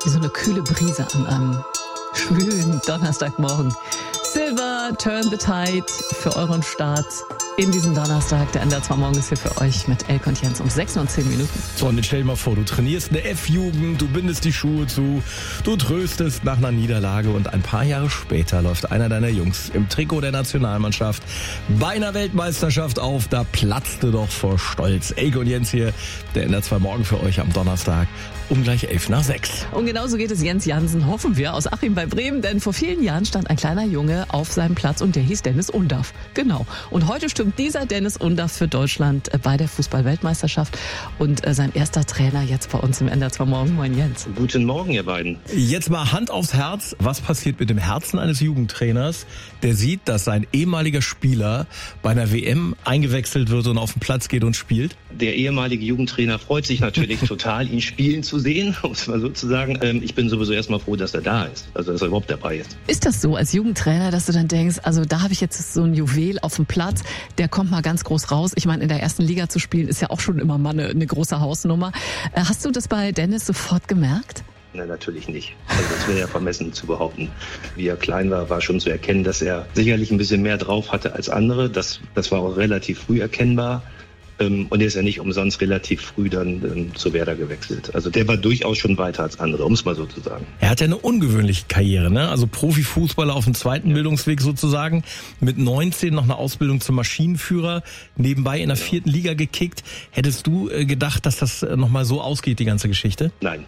Wie so eine kühle Brise an einem schwülen Donnerstagmorgen. Silver, turn the tide für euren Start in diesem Donnerstag. Der NDR 2 Morgen ist hier für euch mit Elke und Jens um 6:10 Minuten. So, und jetzt stell dir mal vor, du trainierst eine F-Jugend, du bindest die Schuhe zu, du tröstest nach einer Niederlage und ein paar Jahre später läuft einer deiner Jungs im Trikot der Nationalmannschaft bei einer Weltmeisterschaft auf. Da platzte doch vor Stolz. Elke und Jens hier, der NDR 2 Morgen für euch am Donnerstag um gleich 5:11. Und genauso geht es Jens Jansen, hoffen wir, aus Achim bei Bremen. Denn vor vielen Jahren stand ein kleiner Junge auf seinem Platz und der hieß Dennis Undaff. Genau. Und heute stimmt dieser Dennis Undaff für Deutschland bei der Fußball-Weltmeisterschaft. Und sein erster Trainer jetzt bei uns im NDR 2 Morgen. Moin Jens. Guten Morgen, ihr beiden. Jetzt mal Hand aufs Herz. Was passiert mit dem Herzen eines Jugendtrainers, der sieht, dass sein ehemaliger Spieler bei einer WM eingewechselt wird und auf den Platz geht und spielt? Der ehemalige Jugendtrainer freut sich natürlich total, ihn spielen zu sehen, um es mal so zu sagen. Ich bin sowieso erstmal froh, dass er da ist, also dass er überhaupt dabei ist. Ist das so als Jugendtrainer, dass du dann denkst, also da habe ich jetzt so ein Juwel auf dem Platz, der kommt mal ganz groß raus. Ich meine, in der ersten Liga zu spielen ist ja auch schon immer mal eine große Hausnummer. Hast du das bei Dennis sofort gemerkt? Nein, natürlich nicht. Also das wäre ja vermessen zu behaupten. Wie er klein war, war schon zu erkennen, dass er sicherlich ein bisschen mehr drauf hatte als andere. Das war auch relativ früh erkennbar. Und er ist ja nicht umsonst relativ früh dann zu Werder gewechselt. Also der war durchaus schon weiter als andere, um es mal so zu sagen. Er hat ja eine ungewöhnliche Karriere, ne? Also Profifußballer auf dem zweiten Bildungsweg sozusagen. Mit 19 noch eine Ausbildung zum Maschinenführer, nebenbei in der 4. Liga gekickt. Hättest du gedacht, dass das nochmal so ausgeht, die ganze Geschichte? Nein.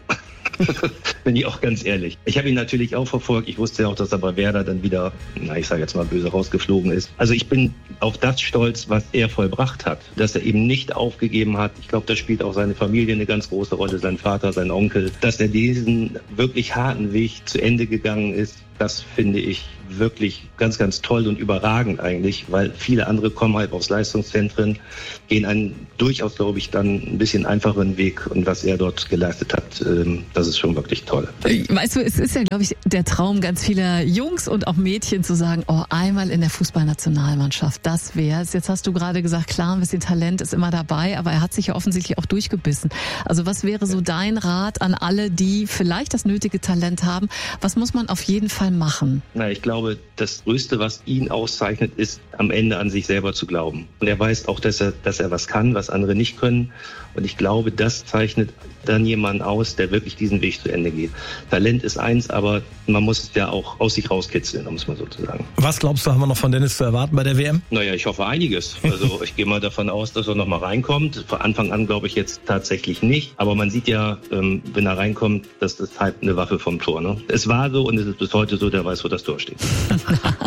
Bin ich auch ganz ehrlich. Ich habe ihn natürlich auch verfolgt. Ich wusste ja auch, dass er bei Werder dann wieder, ich sage jetzt mal böse, rausgeflogen ist. Also ich bin auf das stolz, was er vollbracht hat. Dass er eben nicht aufgegeben hat. Ich glaube, da spielt auch seine Familie eine ganz große Rolle, sein Vater, sein Onkel. Dass er diesen wirklich harten Weg zu Ende gegangen ist, das finde ich wirklich ganz, ganz toll und überragend eigentlich, weil viele andere kommen halt aufs Leistungszentren, gehen einen durchaus, glaube ich, dann ein bisschen einfacheren Weg. Und was er dort geleistet hat, das ist schon wirklich toll. Weißt du, es ist ja, glaube ich, der Traum ganz vieler Jungs und auch Mädchen zu sagen, oh, einmal in der Fußballnationalmannschaft, das wär's. Jetzt hast du gerade gesagt, klar, ein bisschen Talent ist immer dabei, aber er hat sich ja offensichtlich auch durchgebissen. Also was wäre so dein Rat an alle, die vielleicht das nötige Talent haben? Was muss man auf jeden Fall machen? Ich glaube, das Größte, was ihn auszeichnet, ist am Ende an sich selber zu glauben. Und er weiß auch, dass er was kann, was andere nicht können. Und ich glaube, das zeichnet dann jemanden aus, der wirklich diesen Weg zu Ende geht. Talent ist eins, aber man muss es ja auch aus sich rauskitzeln, um es mal so zu sagen. Was glaubst du, haben wir noch von Dennis zu erwarten bei der WM? Ich hoffe einiges. Also ich gehe mal davon aus, dass er noch mal reinkommt. Von Anfang an glaube ich jetzt tatsächlich nicht. Aber man sieht ja, wenn er reinkommt, dass das halt eine Waffe vom Tor. Ne? Es war so und es ist bis heute so, der weiß, wo das Tor steht.